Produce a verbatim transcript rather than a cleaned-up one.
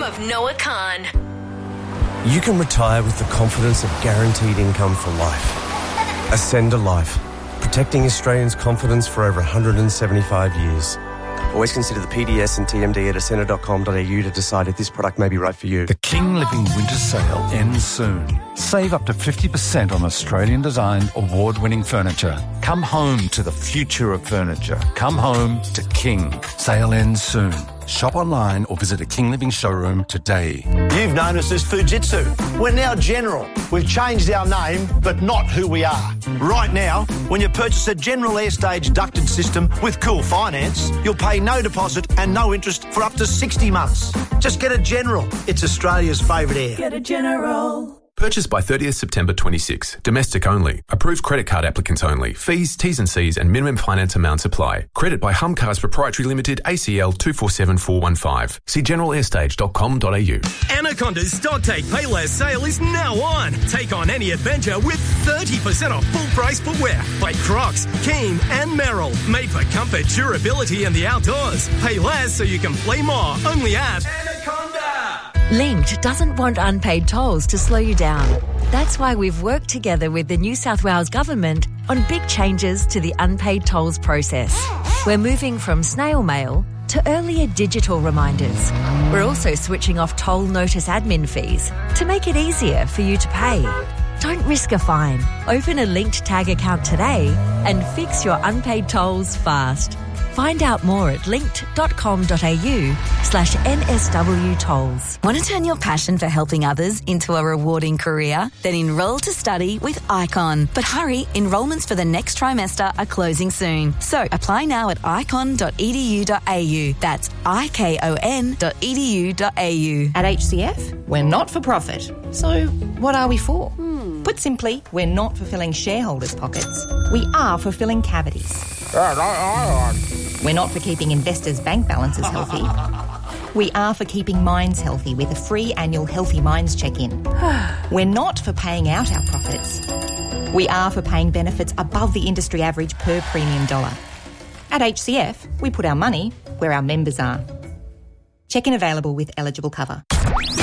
of Noah Khan. You can retire with the confidence of guaranteed income for life. Ascender Life, protecting Australians' confidence for over one hundred seventy-five years. Always consider the P D S and T M D at ascender dot com dot a u to decide if this product may be right for you. The King Living Winter Sale ends soon. Save up to fifty percent on Australian-designed, award-winning furniture. Come home to the future of furniture. Come home to King. Sale ends soon. Shop online or visit a King Living showroom today. You've known us as Fujitsu. We're now General. We've changed our name, but not who we are. Right now, when you purchase a General Airstage ducted system with Cool Finance, you'll pay no deposit and no interest for up to sixty months. Just get a General. It's Australia's favourite air. Get a General. Purchased by thirtieth September twenty-six. Domestic only. Approved credit card applicants only. Fees, T's and C's and minimum finance amounts apply. Credit by Hum Cars Proprietary Limited, A C L two four seven four one five. See general airstage dot com dot a u. Anaconda's Stock Take Pay Less sale is now on. Take on any adventure with thirty percent off full price footwear by Crocs, Keen and Merrill. Made for comfort, durability and the outdoors. Pay less so you can play more. Only at Anaconda. Linked doesn't want unpaid tolls to slow you down. That's why we've worked together with the New South Wales Government on big changes to the unpaid tolls process. We're moving from snail mail to earlier digital reminders. We're also switching off toll notice admin fees to make it easier for you to pay. Don't risk a fine. Open a Linked Tag account today and fix your unpaid tolls fast. Find out more at linked dot com dot a u slash N S W tolls. Want to turn your passion for helping others into a rewarding career? Then enrol to study with Icon. But hurry, enrolments for the next trimester are closing soon. So apply now at icon dot e d u dot a u. That's I K O N dot e d u dot a u. At H C F, we're not for profit. So what are we for? Hmm. Put simply, we're not for filling shareholders' pockets. We are for filling cavities. We're not for keeping investors' bank balances healthy. We are for keeping minds healthy with a free annual Healthy Minds check-in. We're not for paying out our profits. We are for paying benefits above the industry average per premium dollar. At H C F, we put our money where our members are. Check-in available with eligible cover.